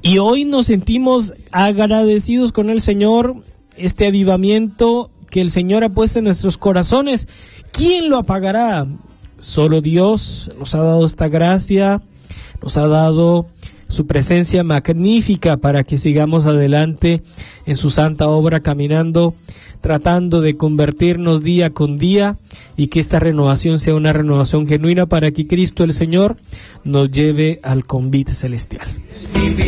Y hoy nos sentimos agradecidos con el Señor, este avivamiento que el Señor ha puesto en nuestros corazones. ¿Quién lo apagará? Solo Dios nos ha dado esta gracia, nos ha dado su presencia magnífica para que sigamos adelante en su santa obra, caminando, tratando de convertirnos día con día, y que esta renovación sea una renovación genuina para que Cristo el Señor nos lleve al convite celestial.